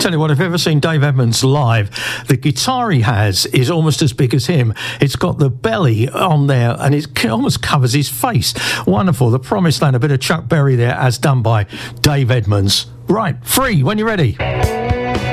tell you what, if you've ever seen Dave Edmunds live, the guitar he has is almost as big as him. It's got the belly on there and it almost covers his face. Wonderful. The Promised Land, a bit of Chuck Berry there, as done by Dave Edmunds. Right, Free when you're ready.